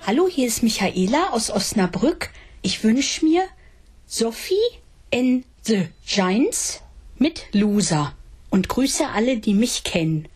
Hallo, hier ist Michaela aus Osnabrück. Ich wünsche mir Sophie and the Giants mit Loser und grüße alle, die mich kennen.